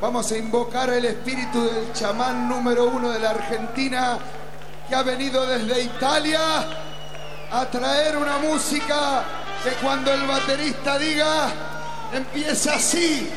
Vamos a invocar el espíritu del chamán número 1 de la Argentina, que ha venido desde Italia a traer una música que cuando el baterista diga, empieza así.